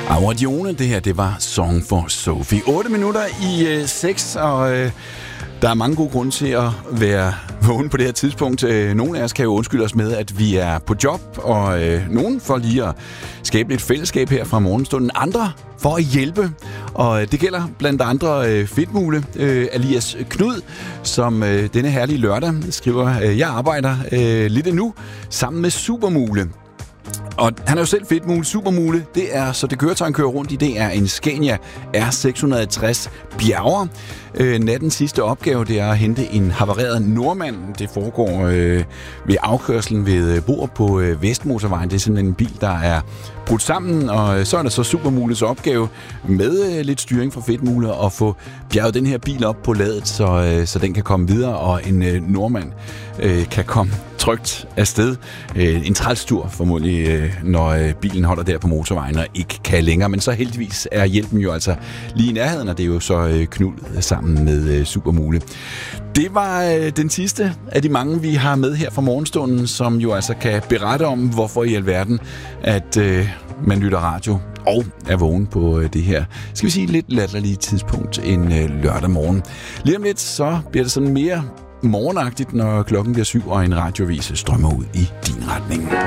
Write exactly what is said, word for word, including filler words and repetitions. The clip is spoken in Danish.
Audione, det her, det var Song for Sophie. otte minutter i seks, øh, og øh, der er mange gode grunde til at være vågen på det her tidspunkt. Nogle af os kan jo undskylde os med, at vi er på job, og øh, nogen for lige at skabe lidt fællesskab her fra morgenstunden. Andre for at hjælpe, og det gælder blandt andre øh, Fedtmule, øh, alias Knud, som øh, denne herlige lørdag skriver, øh, jeg arbejder øh, lidt endnu sammen med Supermule. Og han er jo selv Fedtmule. Supermule, det er, så det køretøj, han kører rundt i, det er en Scania R seks hundrede og tres Bjerger. Øh, nattens sidste opgave, det er at hente en havareret nordmand. Det foregår øh, ved afkørslen ved Borup på øh, Vestmotorvejen. Det er simpelthen en bil, der er brudt sammen, og så er der så Supermules opgave med øh, lidt styring fra Fedtmule at få bjerget den her bil op på ladet, så, øh, så den kan komme videre, og en øh, nordmand øh, kan komme trygt afsted. Øh, en trælstur formodentlig, øh, når øh, bilen holder der på motorvejen og ikke kan længere. Men så heldigvis er hjælpen jo altså lige i nærheden, og det er jo så øh, Knud sammen med øh, Supermule. Det var øh, den sidste af de mange, vi har med her fra morgenstunden, som jo altså kan berette om, hvorfor i alverden, at øh, man lytter radio og er vågen på øh, det her, skal vi sige, lidt latterlige tidspunkt en øh, lørdag morgen. Lige om lidt, så bliver det sådan mere morgenagtigt, når klokken bliver syv, og en radioavis strømmer ud i din retning.